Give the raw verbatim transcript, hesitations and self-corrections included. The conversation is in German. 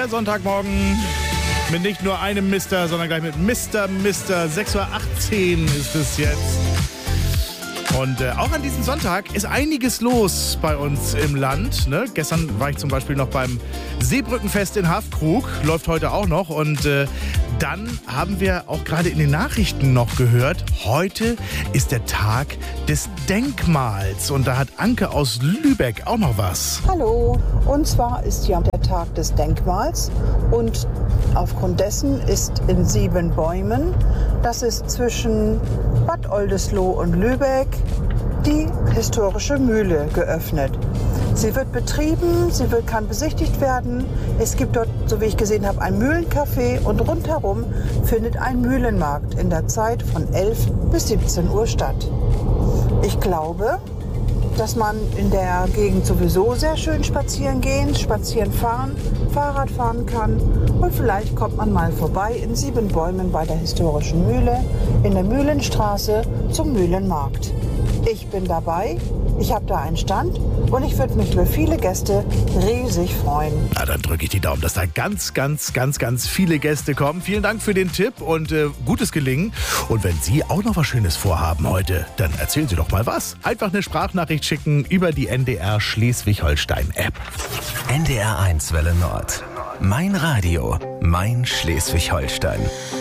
Der Sonntagmorgen mit nicht nur einem Mister, sondern gleich mit Mister Mister. sechs Uhr achtzehn ist es jetzt. Und äh, auch an diesem Sonntag ist einiges los bei uns im Land. Ne? Gestern war ich zum Beispiel noch beim Seebrückenfest in Hafkrug. Läuft heute auch noch. Und äh, dann haben wir auch gerade in den Nachrichten noch gehört, heute ist der Tag des Denkmals. Und da hat Anke aus Lübeck auch noch was. Hallo, und zwar ist ja der Tag des Denkmals. Und aufgrund dessen ist in Siebenbäumen, das ist zwischen Bad Oldesloe und Lübeck, die historische Mühle geöffnet. Sie wird betrieben, sie wird, kann besichtigt werden. Es gibt dort, so wie ich gesehen habe, ein Mühlencafé und rundherum findet ein Mühlenmarkt in der Zeit von elf bis siebzehn Uhr statt. Ich glaube, dass man in der Gegend sowieso sehr schön spazieren gehen, spazieren fahren, Fahrrad fahren kann. Und vielleicht kommt man mal vorbei in Siebenbäumen bei der historischen Mühle in der Mühlenstraße zum Mühlenmarkt. Ich bin dabei, ich habe da einen Stand und ich würde mich über viele Gäste riesig freuen. Na, dann drücke ich die Daumen, dass da ganz, ganz, ganz, ganz viele Gäste kommen. Vielen Dank für den Tipp und äh, gutes Gelingen. Und wenn Sie auch noch was Schönes vorhaben heute, dann erzählen Sie doch mal was. Einfach eine Sprachnachricht schicken über die N D R Schleswig-Holstein-App. N D R eins Welle Nord. Mein Radio, mein Schleswig-Holstein.